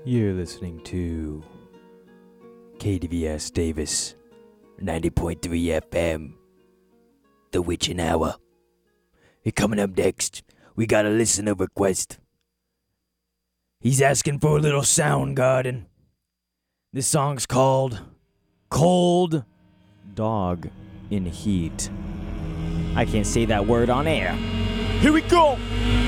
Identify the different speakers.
Speaker 1: You're listening to KDVS Davis, 90.3 FM, The Witching Hour. And coming up next, we got a listener request. He's asking for a little Soundgarden. This song's called Cold Dog in Heat. I can't say that word on air. Here we go!